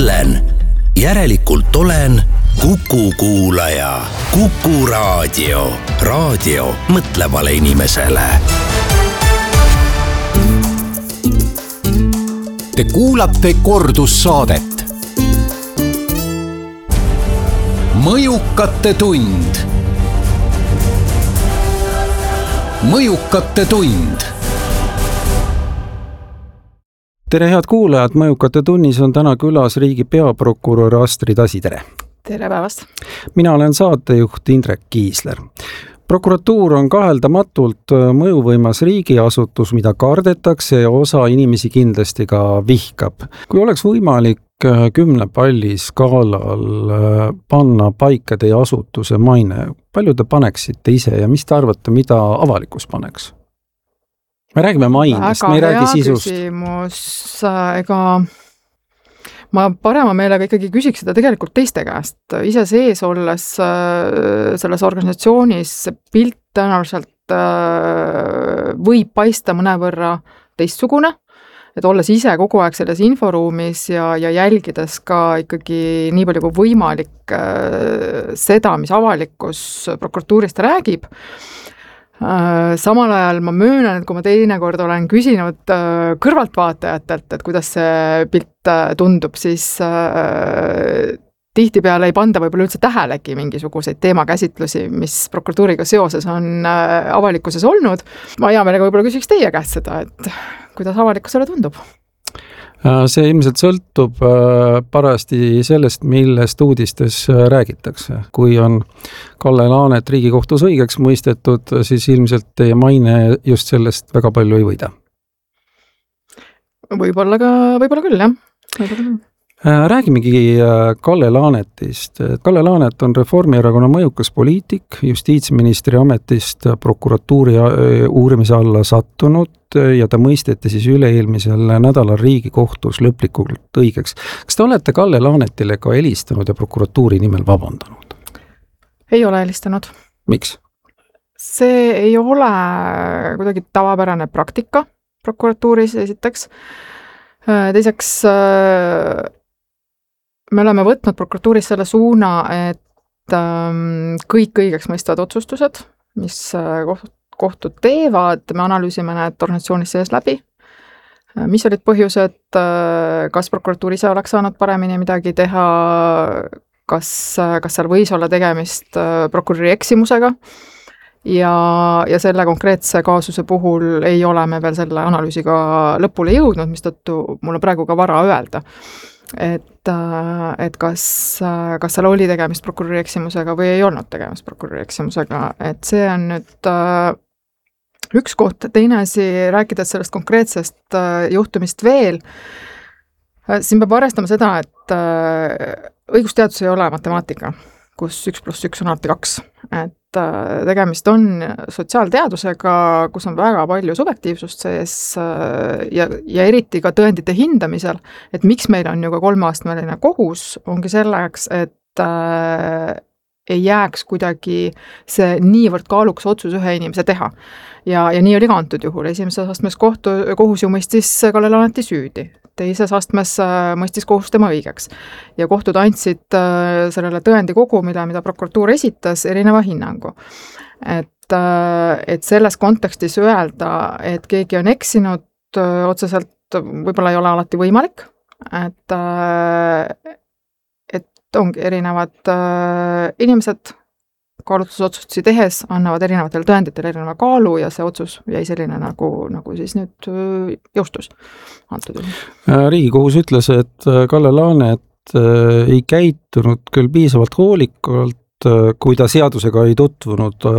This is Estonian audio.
mõtlen, järelikult olen Kuku kuulaja. Kuku raadio. Raadio mõtlevale inimesele. Te kuulate kordussaadet. Mõjukate tund. Mõjukate tund. Tere head kuulajad, Mõjukate tunnis on täna külas riigi peaprokurör Astrid Asi, tere! Tere päevast! Mina olen saatejuht Indrek Kiisler. Prokuratuur on kaheldamatult mõjuvõimas riigiasutus, mida kardetakse ja osa inimesi kindlasti ka vihkab. Kui oleks võimalik 10 palli skaalal panna paika teie asutuse maine, palju te paneksite ise ja mis te arvate, mida avalikkus paneks? Me räägime mainest, me ei räägi sisust. Väga hea küsimus, ega ma parema meelega ikkagi küsiks seda tegelikult teiste käest. Ise sees olles selles organisatsioonis pilt tõenäoliselt võib paista mõnevõrra teistsugune, et olles ise kogu aeg selles inforuumis ja jälgides ka ikkagi nii palju kui võimalik seda, mis avalikkus prokuratuurist räägib. Samal ajal ma möönan, et kui ma teinekord olen küsinud kõrvaltvaatajatelt, et kuidas see pilt tundub, siis tihtipeale ei panda võib-olla üldse tähelegi mingisuguseid teemakäsitlusi, mis prokuratuuriga seoses on avalikkuses olnud. Ma hea meelega võib-olla küsiks teie käest seda, et kuidas avalikkusele tundub? See ilmselt sõltub parajasti sellest, millest uudistes räägitakse. Kui on Kalle Laanet Riigikohtus õigeks mõistetud, siis ilmselt teie maine just sellest väga palju ei võida. Võib-olla küll, jah. Räägimegi Kalle Laanetist. Kalle Laanet on Reformierakonna mõjukas poliitik, justiitsministri ametist prokuratuuri uurimise alla sattunud ja ta mõisteti siis üle-eelmisel nädalal Riigikohtus lõplikult õigeks. Kas te olete Kalle Laanetile ka helistanud ja prokuratuuri nimel vabandanud? Ei ole helistanud. Miks? See ei ole kuidagi tavapärane praktika prokuratuuris esiteks. Teiseks, me oleme võtnud prokuratuuris selle suuna, et kõik õigeks mõistvad otsustused, mis kohtud teevad, me analüüsime need organisatsioonis sees läbi. Mis olid põhjused, kas prokuratuur ise oleks saanud paremini midagi teha, kas seal võis olla tegemist prokuröri eksimusega ja selle konkreetse kaasuse puhul ei ole me veel selle analüüsiga lõpule jõudnud, mistõttu mul on praegu ka vara öelda. Et kas seal oli tegemist prokuröri eksimusega või ei olnud tegemist prokuröri eksimusega, et see on nüüd üks koht, teine asi, rääkides sellest konkreetsest juhtumist veel, siin peab arvestama seda, et õigusteadus ei ole matemaatika, kus 1+1 on alati 2, et tegemist on sotsiaalteadusega, kus on väga palju subjektiivsust sees ja eriti ka tõendite hindamisel, et miks meil on ju ka 3-astmeline kohus, ongi selleks, et ei jääks kuidagi see niivõrd kaalukas otsus ühe inimese teha. Ja nii oli ka antud juhul. Esimeses astmes kohus ju mõistis Kalle Laaneti süüdi. Teises astmes mõistis kohus tema õigeks. Ja kohtud andsid sellele tõendi kogumile, mida prokuratuur esitas, erineva hinnangu. Et selles kontekstis öelda, et keegi on eksinud otseselt võib-olla ei ole alati võimalik, et ongi erinevad inimesed kaalutlusotsustusi tehes annavad erinevatele tõenditele erineva kaalu ja see otsus jäi selline nagu siis nüüd jõustus antud juhul. Riigikohus ütles, et Kalle Laanet ei käitunud küll piisavalt hoolikalt, kui ta seadusega ei tutvunud